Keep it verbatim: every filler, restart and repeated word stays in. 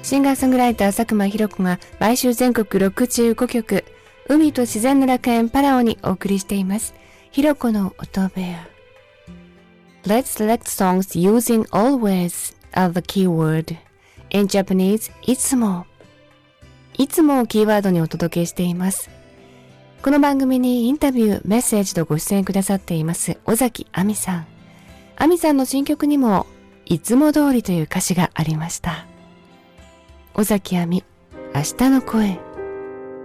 シンガーソングライター佐久間ひろ子が毎週全国ろくじゅうごきょく、海と自然の楽園パラオにお送りしています。ひろ子の音部屋。Let's select songs using always as the keyword. In Japanese, いつも。いつもをキーワードにお届けしています。この番組にインタビュー、メッセージとご出演くださっています尾崎亜美さん。亜美さんの新曲にもいつも通りという歌詞がありました。尾崎亜美、明日の声。